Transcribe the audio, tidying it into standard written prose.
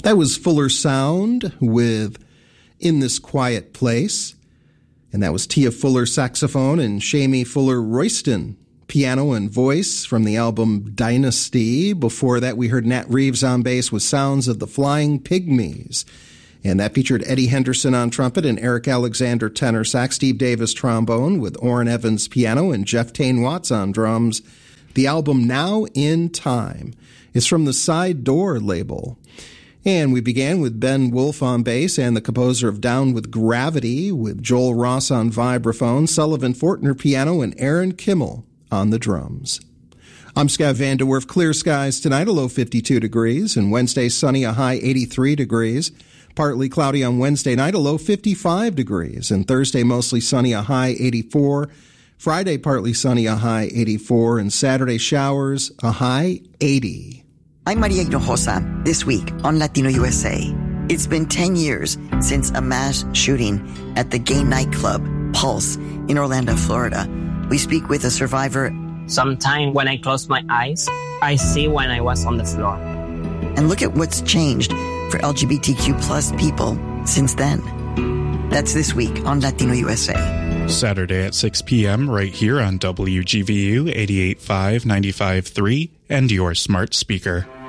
That was Fuller Sound with In This Quiet Place. And that was Tia Fuller saxophone and Shamie Fuller-Royston piano and voice from the album Dynasty. Before that, we heard Nat Reeves on bass with Sounds of the Flying Pygmies. And that featured Eddie Henderson on trumpet and Eric Alexander tenor sax, Steve Davis trombone with Orrin Evans piano and Jeff Tain-Watts on drums. The album Now in Time is from the Side Door label. And we began with Ben Wolf on bass and the composer of Down with Gravity with Joel Ross on vibraphone, Sullivan Fortner piano, and Aaron Kimmel on the drums. I'm Scott Van de Werf. Clear skies tonight, a low 52 degrees, and Wednesday sunny, a high 83 degrees. Partly cloudy on Wednesday night, a low 55 degrees, and Thursday mostly sunny, a high 84. Friday partly sunny, a high 84, and Saturday showers, a high 80. I'm Maria Hinojosa. This week on Latino USA, it's been 10 years since a mass shooting at the gay nightclub Pulse in Orlando, Florida. We speak with a survivor. Sometimes when I close my eyes, I see when I was on the floor. And look at what's changed for LGBTQ plus people since then. That's this week on Latino USA. Saturday at 6 p.m. right here on WGVU 88.5, 95.3 and your smart speaker.